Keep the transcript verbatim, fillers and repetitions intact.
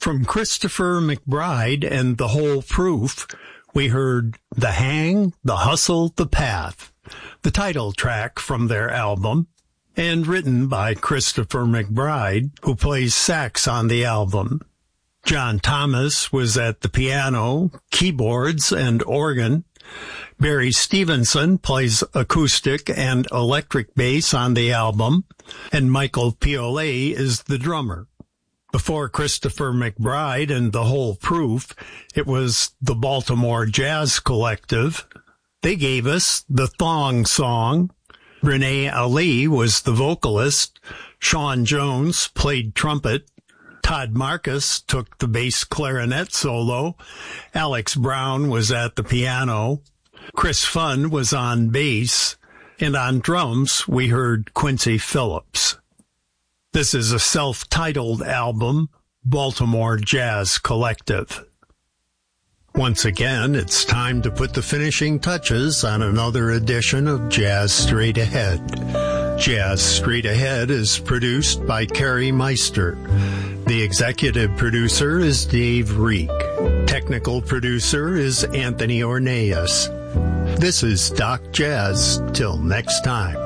From Christopher McBride and The Whole Proof, we heard The Hang, The Hustle, The Path, the title track from their album, and written by Christopher McBride, who plays sax on the album. John Thomas was at the piano, keyboards, and organ. Barry Stevenson plays acoustic and electric bass on the album, and Michael Piole is the drummer. Before Christopher McBride and The Whole Proof, it was the Baltimore Jazz Collective. They gave us The Thong Song. Renee Ali was the vocalist. Sean Jones played trumpet. Todd Marcus took the bass clarinet solo. Alex Brown was at the piano. Chris Funn was on bass. And on drums, we heard Quincy Phillips. This is a self-titled album, Baltimore Jazz Collective. Once again, it's time to put the finishing touches on another edition of Jazz Straight Ahead. Jazz Straight Ahead is produced by Carrie Meister. The executive producer is Dave Reek. Technical producer is Anthony Orneas. This is Doc Jazz. Till next time.